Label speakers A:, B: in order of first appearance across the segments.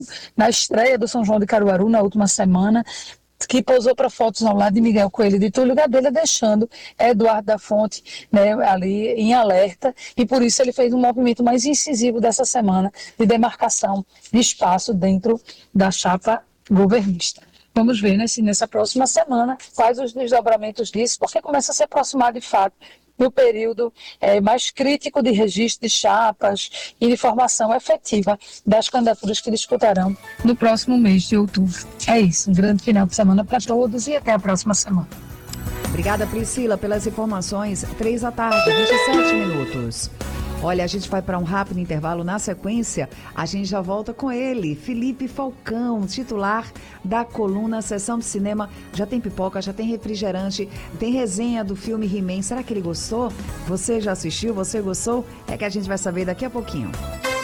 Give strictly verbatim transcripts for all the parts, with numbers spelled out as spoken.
A: na estreia do São João de Caruaru, na última semana, que pousou para fotos ao lado de Miguel Coelho e de Túlio Gadelha, deixando Eduardo da Fonte, né, ali em alerta, e por isso ele fez um movimento mais incisivo dessa semana de demarcação de espaço dentro da chapa governista. Vamos ver nesse, nessa próxima semana quais os desdobramentos disso, porque começa a se aproximar de fato no período é, mais crítico de registro de chapas e de formação efetiva das candidaturas que disputarão no próximo mês de outubro. É isso, um grande final de semana para todos e até a próxima semana.
B: Obrigada, Priscila, pelas informações. Três da tarde, vinte e sete minutos. Olha, a gente vai para um rápido intervalo. Na sequência, a gente já volta com ele, Felipe Falcão, titular da coluna Sessão de Cinema. Já tem pipoca, já tem refrigerante, tem resenha do filme He-Man. Será que ele gostou? Você já assistiu? Você gostou? É que a gente vai saber daqui a pouquinho.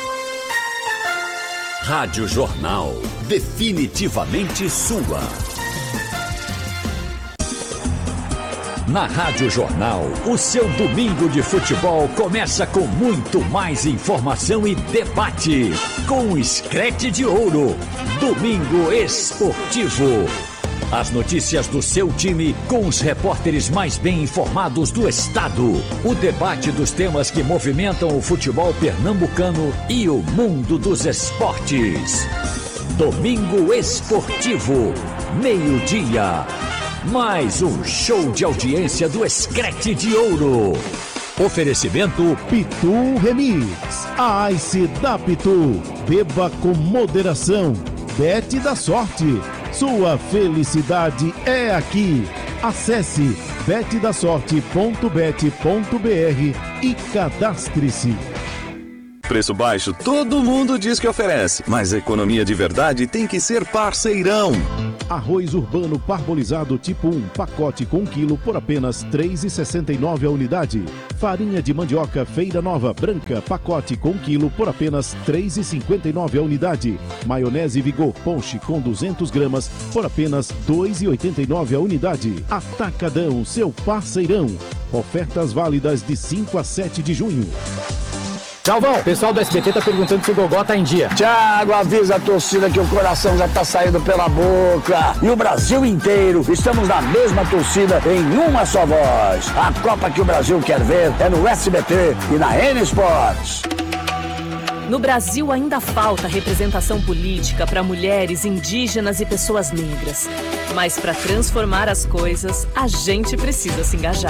C: Rádio Jornal, definitivamente sua. Na Rádio Jornal, o seu domingo de futebol começa com muito mais informação e debate. Com o Screte de Ouro, Domingo Esportivo. As notícias do seu time com os repórteres mais bem informados do estado. O debate dos temas que movimentam o futebol pernambucano e o mundo dos esportes. Domingo Esportivo, meio-dia. Mais um show de audiência do Screte de Ouro. Oferecimento
D: Pitu Remix. A Ice da Pitu. Beba com moderação. Bet da sorte. Sua felicidade é aqui. Acesse bet da sorte ponto bet ponto br e cadastre-se.
E: Preço baixo, todo mundo diz que oferece, mas a economia de verdade tem que ser Parceirão.
D: Arroz urbano parbolizado tipo um, pacote com um quilo por apenas três reais e sessenta e nove centavos a unidade. Farinha de mandioca Feira Nova branca, pacote com um quilo por apenas três reais e cinquenta e nove centavos a unidade. Maionese Vigor Ponche com duzentas gramas por apenas dois reais e oitenta e nove centavos a unidade. Atacadão, seu Parceirão. Ofertas válidas de cinco a sete de junho.
F: Galvão, o pessoal do S B T tá perguntando se o Gogó tá em dia.
G: Thiago, avisa a torcida que o coração já tá saindo pela boca. E o Brasil inteiro, estamos na mesma torcida, em uma só voz. A Copa que o Brasil quer ver é no S B T e na N Sports.
H: No Brasil ainda falta representação política para mulheres, indígenas e pessoas negras. Mas para transformar as coisas, a gente precisa se engajar.